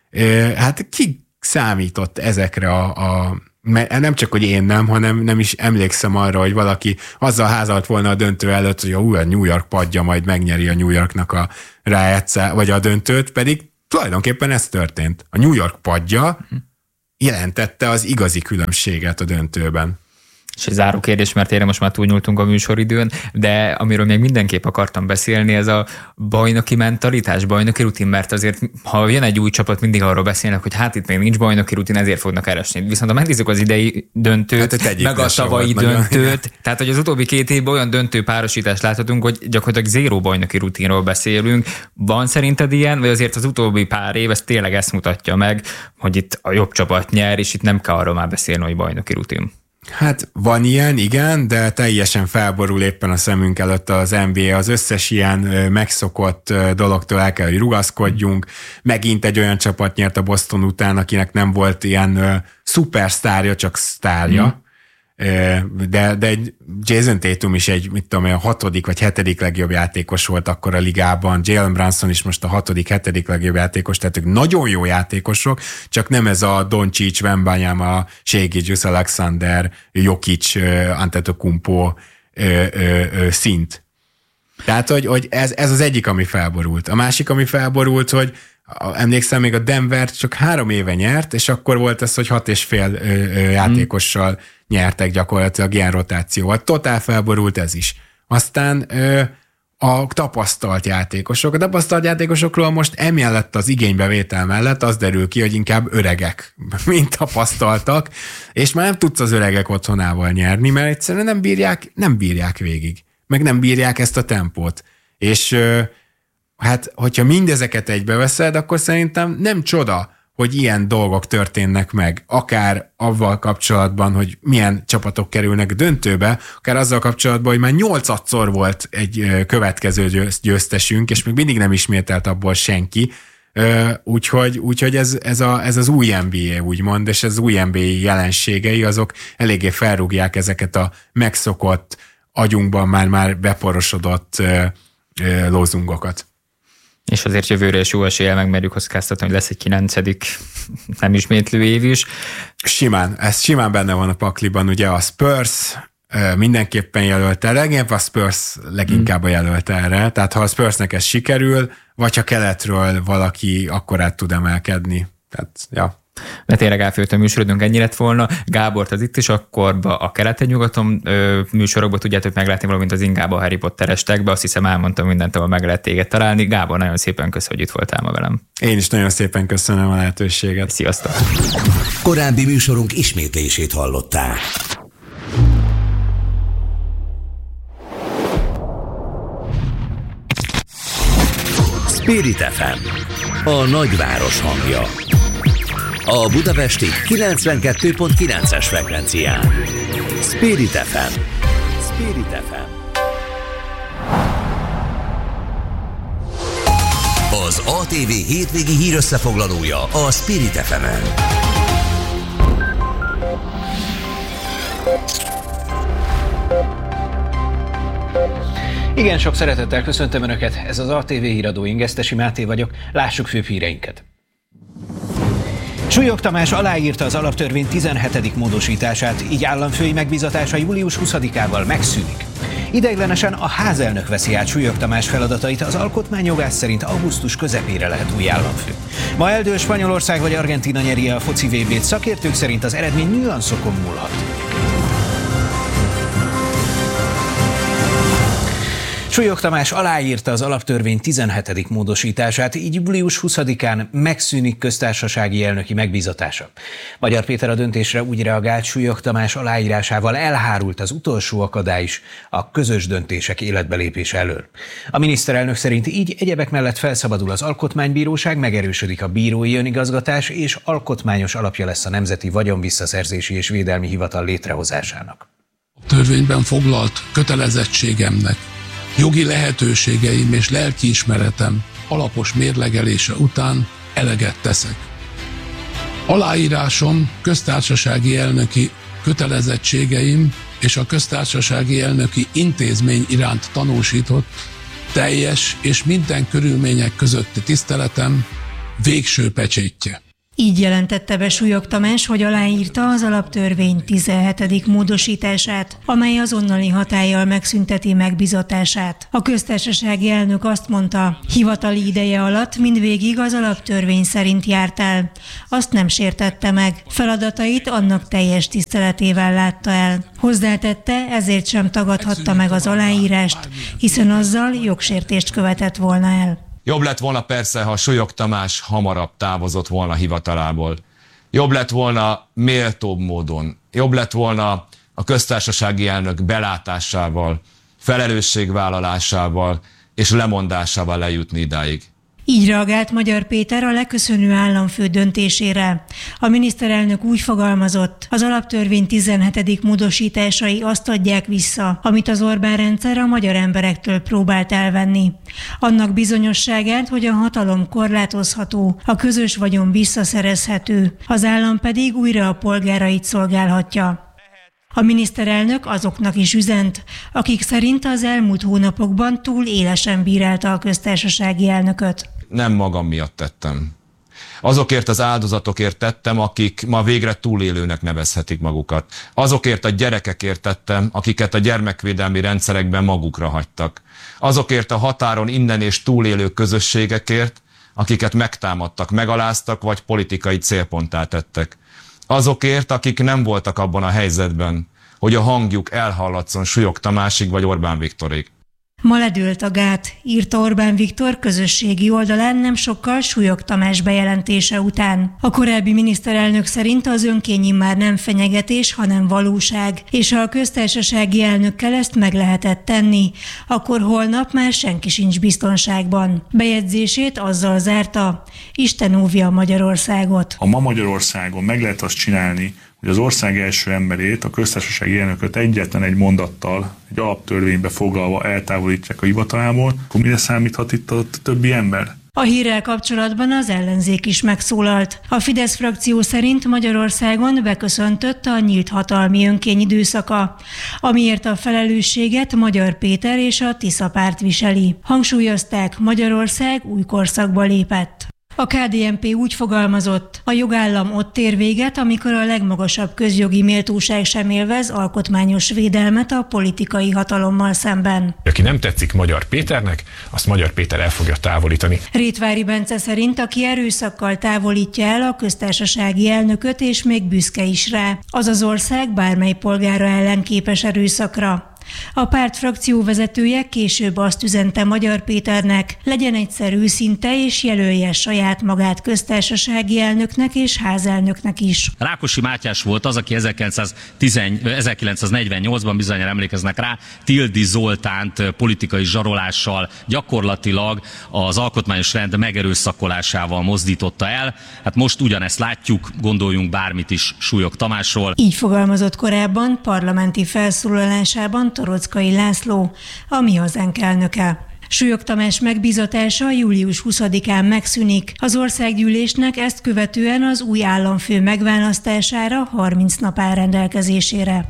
Speaker 3: Hát ki számított ezekre a, a nem csak, hogy én nem, hanem nem is emlékszem arra, hogy valaki azzal házalt volna a döntő előtt, hogy a New York padja majd megnyeri a New Yorknak a rájátszá, vagy a döntőt, pedig tulajdonképpen ez történt. A New York padja jelentette az igazi különbséget a döntőben.
Speaker 2: És egy záró kérdés, mert erre most már túlnyúltunk a műsoridőn, de amiről még mindenképp akartam beszélni, ez a bajnoki mentalitás, bajnoki rutin, mert azért, ha jön egy új csapat, mindig arról beszélnek, hogy hát itt még nincs bajnoki rutin, ezért fognak keresni. Viszont ha megnézzük az idei döntőt, hát meg a tavalyi döntőt, nagyon. Tehát hogy az utóbbi két évben olyan döntő párosítást láthatunk, hogy gyakorlatilag zéró bajnoki rutinról beszélünk. Van szerinted ilyen, vagy azért az utóbbi pár év, ez tényleg ezt mutatja meg, hogy itt a jobb csapat nyer, és itt nem kell arról már beszélni, hogy bajnoki rutin.
Speaker 3: Hát van ilyen, igen, de teljesen felborul éppen a szemünk előtt az en bé á. Az összes ilyen megszokott dologtól el kell, hogy rugaszkodjunk. Megint egy olyan csapat nyert a Boston után, akinek nem volt ilyen szupersztárja, csak sztárja. Mm. De, de egy Jason Tatum is egy, mit tudom, a hatodik vagy hetedik legjobb játékos volt akkor a ligában. Jalen Brunson is most a hatodik, hetedik legjobb játékos, tehát ők nagyon jó játékosok, csak nem ez a Doncic, Wembanyama, Shai Gilgeous-Alexander, Jokic, Antetokounmpo szint. Tehát, hogy, hogy ez, ez az egyik, ami felborult. A másik, ami felborult, hogy emlékszem, még a Denver csak három éve nyert, és akkor volt ez, hogy hat és fél ö, ö, játékossal mm. nyertek gyakorlatilag ilyen rotációval. Totál felborult ez is. Aztán ö, a tapasztalt játékosok. A tapasztalt játékosokról most emellett az igénybevétel mellett az derül ki, hogy inkább öregek, mint tapasztaltak, és már nem tudsz az öregek otthonával nyerni, mert egyszerűen nem bírják, nem bírják végig. Meg nem bírják ezt a tempót. És ö, hát, hogyha mindezeket egybeveszed, akkor szerintem nem csoda, hogy ilyen dolgok történnek meg, akár avval kapcsolatban, hogy milyen csapatok kerülnek döntőbe, akár azzal kapcsolatban, hogy már nyolcadszor volt egy következő győztesünk, és még mindig nem ismételt abból senki, úgyhogy, úgyhogy ez, ez, a, ez az új en bé á úgymond, és az új en bé á jelenségei, azok eléggé felrúgják ezeket a megszokott, agyunkban már-már beporosodott lózungokat.
Speaker 2: És azért jövőre is jó eséllyel megmerjük kockáztatni, hogy lesz egy kilencedik nem ismétlő év is.
Speaker 3: Simán, ez simán benne van a pakliban, ugye a Spurs mindenképpen jelölt erre, leginkább a Spurs leginkább a jelölt erre, tehát ha a Spursnek ez sikerül, vagy ha keletről valaki akkor át tud emelkedni. Tehát, ja.
Speaker 2: De tényleg elfőtt a műsorodunk, ennyi lett volna. Gábort az itt is akkor a keleten-nyugaton műsorokban tudjátok meglátni, valamint az Ingában a Harry Potter estekben. Azt hiszem elmondtam mindent, ahol meg lehet téged találni. Gábor, nagyon szépen köszönöm, hogy itt voltál ma velem.
Speaker 3: Én is nagyon szépen köszönöm a lehetőséget.
Speaker 2: Sziasztok!
Speaker 1: Korábbi műsorunk ismétlését hallották. Spirit ef em, a nagyváros hangja. A budapesti kilencvenkettő pont kilences frekvencián. Spirit ef em. Spirit ef em. az á té vé hétvégi hírösszefoglalója a Spirit ef emen.
Speaker 4: Igen, sok szeretettel köszöntöm Önöket, ez az á té vé híradó, én Gesztesi Máté vagyok, lássuk főbb híreinket. Súlyog Tamás aláírta az alaptörvény tizenhetedik módosítását, így államfői megbízatása július huszadikával megszűnik. Ideiglenesen a házelnök veszi át Súlyog Tamás feladatait, az alkotmányjogász szerint augusztus közepére lehet új államfő. Ma eldől Spanyolország vagy Argentína nyeri a foci vé bét, szakértők szerint az eredmény nüanszokon múlhat. Súlyog Tamás aláírta az alaptörvény tizenhetedik módosítását, így július huszadikán megszűnik köztársasági elnöki megbízatása. Magyar Péter a döntésre úgy reagált, Súlyog Tamás aláírásával elhárult az utolsó akadály is a közös döntések életbelépése elől. A miniszterelnök szerint így egyebek mellett felszabadul az alkotmánybíróság, megerősödik a bírói önigazgatás, és alkotmányos alapja lesz a Nemzeti Vagyonvisszaszerzési és Védelmi Hivatal létrehozásának.
Speaker 5: A törvényben foglalt kötelezettségemnek, jogi lehetőségeim és lelkiismeretem alapos mérlegelése után eleget teszek. Aláírásom köztársasági elnöki kötelezettségeim és a köztársasági elnöki intézmény iránt tanúsított teljes és minden körülmények közötti tiszteletem végső pecsétje.
Speaker 6: Így jelentette be Súlyog Tamás, hogy aláírta az alaptörvény tizenhetedik módosítását, amely azonnali hatállyal megszünteti megbízatását. A köztársasági elnök azt mondta, hivatali ideje alatt mindvégig az alaptörvény szerint járt el. Azt nem sértette meg. Feladatait annak teljes tiszteletével látta el. Hozzátette, ezért sem tagadhatta meg az aláírást, hiszen azzal jogsértést követett volna el.
Speaker 7: Jobb lett volna persze, ha Súlyog Tamás hamarabb távozott volna hivatalából. Jobb lett volna méltóbb módon. Jobb lett volna a köztársasági elnök belátásával, felelősségvállalásával és lemondásával lejutni idáig.
Speaker 6: Így reagált Magyar Péter a leköszönő államfő döntésére. A miniszterelnök úgy fogalmazott, az alaptörvény tizenhetedik módosításai azt adják vissza, amit az Orbán rendszer a magyar emberektől próbált elvenni. Annak bizonyosságát, hogy a hatalom korlátozható, a közös vagyon visszaszerezhető, az állam pedig újra a polgárait szolgálhatja. A miniszterelnök azoknak is üzent, akik szerint az elmúlt hónapokban túl élesen bírálta a köztársasági elnököt.
Speaker 7: Nem magam miatt tettem. Azokért az áldozatokért tettem, akik ma végre túlélőnek nevezhetik magukat. Azokért a gyerekekért tettem, akiket a gyermekvédelmi rendszerekben magukra hagytak. Azokért a határon innen és túlélő közösségekért, akiket megtámadtak, megaláztak vagy politikai célponttá tettek. Azokért, akik nem voltak abban a helyzetben, hogy a hangjuk elhallatszon Súlyog Tamásig vagy Orbán Viktorig.
Speaker 6: Ma ledőlt a gát, írta Orbán Viktor közösségi oldalán nem sokkal Súlyog Tamás bejelentése után. A korábbi miniszterelnök szerint az önkény immár nem fenyegetés, hanem valóság, és ha a köztársasági elnökkel ezt meg lehetett tenni, akkor holnap már senki sincs biztonságban. Bejegyzését azzal zárta, Isten óvja Magyarországot.
Speaker 8: Ha ma Magyarországon meg lehet azt csinálni, hogy az ország első emberét, a köztársasági elnököt egyetlen egy mondattal, egy alaptörvénybe foglalva eltávolítják a hivatalából, akkor mire számíthat itt a többi ember?
Speaker 6: A hírrel kapcsolatban az ellenzék is megszólalt. A Fidesz frakció szerint Magyarországon beköszöntött a nyílt hatalmi önkény időszaka, amiért a felelősséget Magyar Péter és a Tisza párt viseli. Hangsúlyozták, Magyarország új korszakba lépett. A ká dé en pé úgy fogalmazott, a jogállam ott ér véget, amikor a legmagasabb közjogi méltóság sem élvez alkotmányos védelmet a politikai hatalommal szemben.
Speaker 9: Aki nem tetszik Magyar Péternek, azt Magyar Péter el fogja távolítani.
Speaker 6: Rétvári Bence szerint, aki erőszakkal távolítja el a köztársasági elnököt, és még büszke is rá, az az ország bármely polgára ellen képes erőszakra. A párt frakcióvezetője később azt üzente Magyar Péternek, legyen egyszer őszinte és jelölje saját magát köztársasági elnöknek és házelnöknek is.
Speaker 10: Rákosi Mátyás volt az, aki ezerkilencszáznegyvennyolcban, bizonyára emlékeznek rá, Tildi Zoltánt politikai zsarolással gyakorlatilag az alkotmányos rend megerőszakolásával mozdította el. Hát most ugyanezt látjuk, gondoljunk bármit is Súlyog Tamásról.
Speaker 6: Így fogalmazott korábban parlamenti felszólalásában Toroczkai László, a Mi Hazánk elnöke. Súlyog Tamás megbízatása július huszadikán megszűnik. Az országgyűlésnek ezt követően az új államfő megválasztására harminc nap áll rendelkezésére.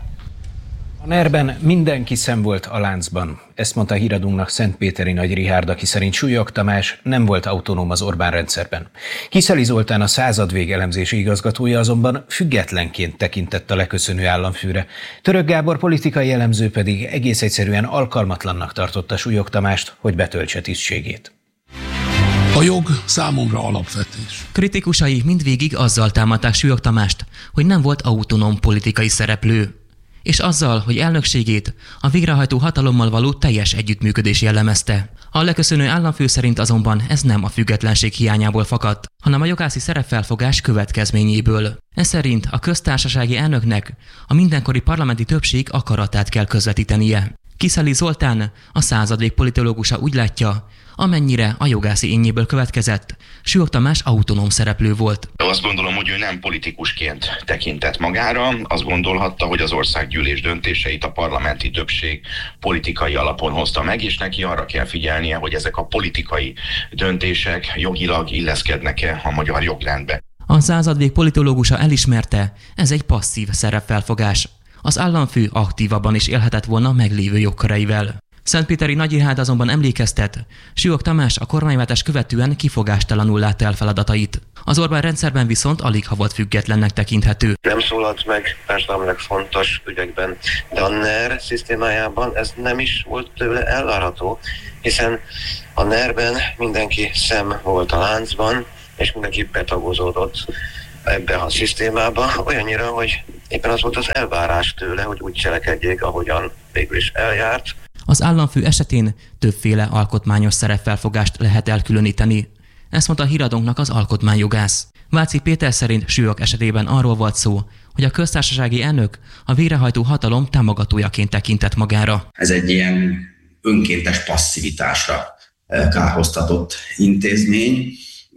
Speaker 4: A NER-ben mindenki szem volt a láncban. Ezt mondta híradunknak Szentpéteri Nagy Richárd, aki szerint Súlyog Tamás nem volt autonóm az Orbán rendszerben. Kiszeli Zoltán, a századvég elemzési igazgatója azonban függetlenként tekintett a leköszönő államfőre. Török Gábor politikai elemző pedig egész egyszerűen alkalmatlannak tartotta Súlyog Tamást, hogy betöltse tisztségét.
Speaker 5: A jog számomra alapvetés.
Speaker 11: Kritikusai mindvégig azzal támadták Súlyog Tamást, hogy nem volt autonóm politikai szereplő, és azzal, hogy elnökségét a végrehajtó hatalommal való teljes együttműködés jellemezte. A leköszönő államfő szerint azonban ez nem a függetlenség hiányából fakadt, hanem a jogászi szerepfelfogás következményéből. Ez szerint a köztársasági elnöknek a mindenkori parlamenti többség akaratát kell közvetítenie. Kiszeli Zoltán, a századvég politológusa úgy látja, amennyire a jogászi énjéből következett, Súlyog Tamás autonóm szereplő volt.
Speaker 12: Azt gondolom, hogy ő nem politikusként tekintett magára, azt gondolhatta, hogy az országgyűlés döntéseit a parlamenti többség politikai alapon hozta meg, és neki arra kell figyelnie, hogy ezek a politikai döntések jogilag illeszkednek-e a magyar jogrendbe.
Speaker 11: A századvég politológusa elismerte, ez egy passzív szerepfelfogás. Az államfő aktívabban is élhetett volna meglévő jogköreivel. Szentpéteri Nagy Richárd azonban emlékeztet, Súlyog Tamás a kormányváltás követően kifogástalanul látta el feladatait. Az Orbán rendszerben viszont alig ha volt függetlennek tekinthető.
Speaker 13: Nem szólalt meg társadalmilag fontos ügyekben, de a NER szisztémájában ez nem is volt tőle elvárható, hiszen a NER-ben mindenki szem volt a láncban, és mindenki betagozódott ebbe a szisztémába, olyannyira, hogy éppen az volt az elvárás tőle, hogy úgy cselekedjék, ahogyan végül is eljárt.
Speaker 11: Az államfő esetén többféle alkotmányos szerepfelfogást lehet elkülöníteni. Ezt mondta a híradónknak az alkotmányjogász. Váci Péter szerint Súlyog esetében arról volt szó, hogy a köztársasági elnök a végrehajtó hatalom támogatójaként tekintett magára.
Speaker 14: Ez egy ilyen önkéntes passzivitásra kárhoztatott intézmény.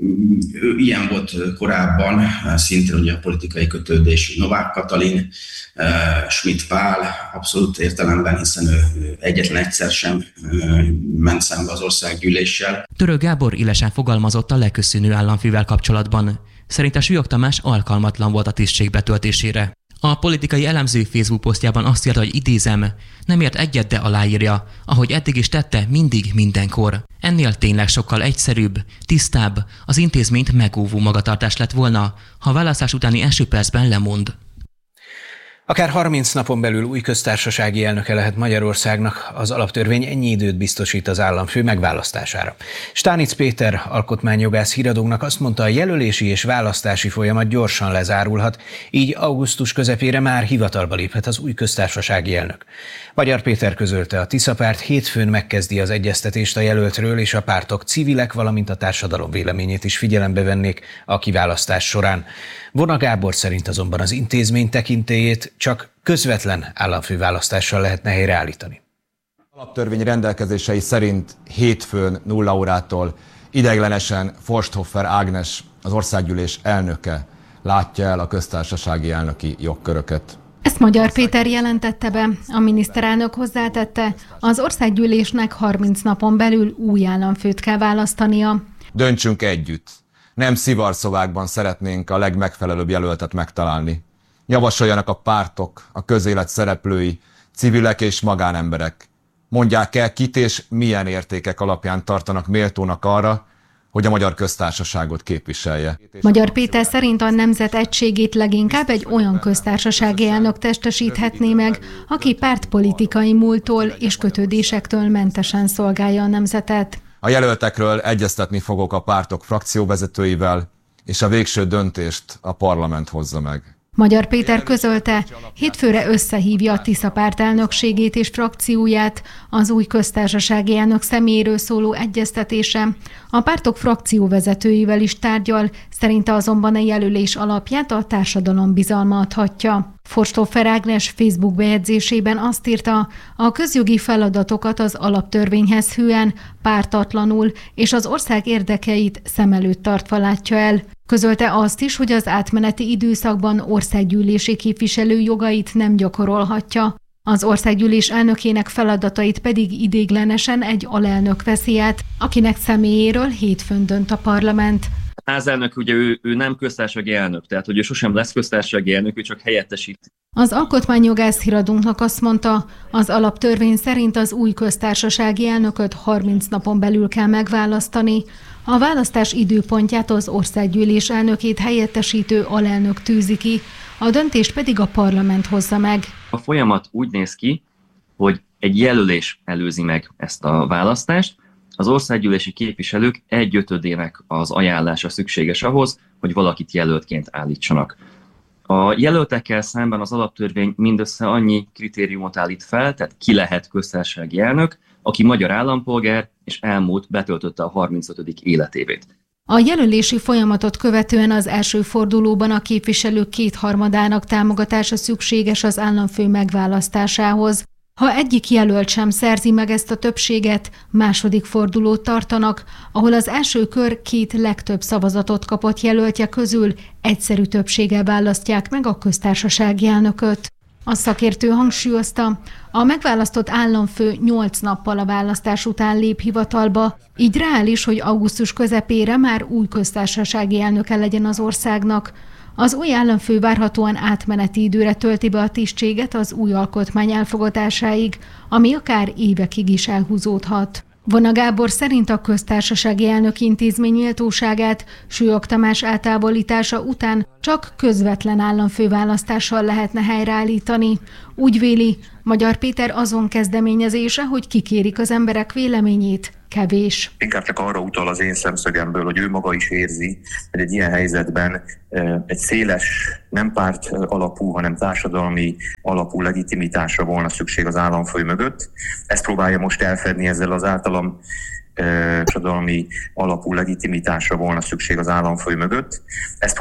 Speaker 14: Ilyen volt korábban, szintén ugye a politikai kötődésű Novák Katalin, Schmidt Pál, abszolút értelemben, hiszen ő egyetlen egyszer sem ment szembe az országgyűléssel.
Speaker 11: Török Gábor élesen fogalmazott a leköszönő államfővel kapcsolatban. Szerinte Súlyog Tamás alkalmatlan volt a tisztség betöltésére. A politikai elemző Facebook posztjában azt írta, hogy idézem, nem ért egyet, de aláírja, ahogy eddig is tette, mindig, mindenkor. Ennél tényleg sokkal egyszerűbb, tisztább, az intézményt megóvó magatartás lett volna, ha a választás utáni első percben lemond.
Speaker 4: Akár harminc napon belül új köztársasági elnöke lehet Magyarországnak, az alaptörvény ennyi időt biztosít az államfő megválasztására. Stánic Péter alkotmányjogász híradónknak azt mondta, a jelölési és választási folyamat gyorsan lezárulhat, így augusztus közepére már hivatalba léphet az új köztársasági elnök. Magyar Péter közölte, a Tisza párt hétfőn megkezdi az egyeztetést a jelöltről, és a pártok civilek, valamint a társadalom véleményét is figyelembe vennék a kiválasztás során. Vona Gábor szerint azonban az intézmény tekintélyét csak közvetlen államfőválasztással lehetne helyreállítani.
Speaker 7: Az alaptörvény rendelkezései szerint hétfőn nulla órától ideiglenesen Forsthofer Ágnes, az országgyűlés elnöke látja el a köztársasági elnöki jogköröket.
Speaker 15: Ezt Magyar Péter jelentette be. A miniszterelnök hozzátette, az országgyűlésnek harminc napon belül új államfőt kell választania.
Speaker 7: Döntsünk együtt. Nem szivarszobákban szeretnénk a legmegfelelőbb jelöltet megtalálni. Javasoljanak a pártok, a közélet szereplői, civilek és magánemberek. Mondják el, kit és milyen értékek alapján tartanak méltónak arra, hogy a magyar köztársaságot képviselje.
Speaker 15: Magyar Péter szerint a nemzet egységét leginkább egy olyan köztársasági elnök testesíthetné meg, aki pártpolitikai múlttól és kötődésektől mentesen szolgálja a nemzetet.
Speaker 7: A jelöltekről egyeztetni fogok a pártok frakcióvezetőivel, és a végső döntést a parlament hozza meg.
Speaker 15: Magyar Péter közölte, hétfőre összehívja a Tisza párt elnökségét és frakcióját az új köztársasági elnök személyéről szóló egyeztetése. A pártok frakcióvezetőivel is tárgyal, szerinte azonban a jelölés alapját a társadalom bizalma adhatja. Forsthofer Ágnes Facebook bejegyzésében azt írta, a közjogi feladatokat az alaptörvényhez hűen, pártatlanul és az ország érdekeit szem előtt tartva látja el. Közölte azt is, hogy az átmeneti időszakban országgyűlési képviselő jogait nem gyakorolhatja. Az országgyűlés elnökének feladatait pedig idéglenesen egy alelnök veszi át, akinek személyéről hétfőn dönt a parlament.
Speaker 16: A házelnök ugye ő, ő nem köztársasági elnök, tehát hogy ő sosem lesz köztársasági elnök, ő csak helyettesít.
Speaker 15: Az alkotmányjogász híradunknak azt mondta, az alaptörvény szerint az új köztársasági elnököt harminc napon belül kell megválasztani. A választás időpontját az országgyűlés elnökét helyettesítő alelnök tűzi ki, a döntést pedig a parlament hozza meg.
Speaker 16: A folyamat úgy néz ki, hogy egy jelölés előzi meg ezt a választást. Az országgyűlési képviselők egyötödének az ajánlása szükséges ahhoz, hogy valakit jelöltként állítsanak. A jelöltekkel szemben az alaptörvény mindössze annyi kritériumot állít fel, tehát ki lehet köztársasági elnök, aki magyar állampolgár és elmúlt betöltötte a harmincötödik életévét.
Speaker 15: A jelölési folyamatot követően az első fordulóban a képviselők kétharmadának támogatása szükséges az államfő megválasztásához. Ha egyik jelölt sem szerzi meg ezt a többséget, második fordulót tartanak, ahol az első kör két legtöbb szavazatot kapott jelöltje közül egyszerű többséggel választják meg a köztársasági elnököt. A szakértő hangsúlyozta, a megválasztott államfő nyolc nappal a választás után lép hivatalba, így reális, hogy augusztus közepére már új köztársasági elnöke legyen az országnak. Az új államfő várhatóan átmeneti időre tölti be a tisztséget az új alkotmány elfogadásáig, ami akár évekig is elhúzódhat. Vona Gábor szerint a köztársasági elnök intézmény méltóságát Súlyog Tamás eltávolítása után csak közvetlen államfőválasztással lehetne helyreállítani. Úgy véli, Magyar Péter azon kezdeményezése, hogy kikérik az emberek véleményét, kevés.
Speaker 12: Inkább csak arra utal az én szemszögemből, hogy ő maga is érzi, hogy egy ilyen helyzetben egy széles, nem párt alapú, hanem társadalmi alapú legitimitásra volna szükség az államfő mögött. Ezt próbálja most elfedni ezzel az általam társadalmi alapú legitimitásra volna szükség az államfő mögött. Ezt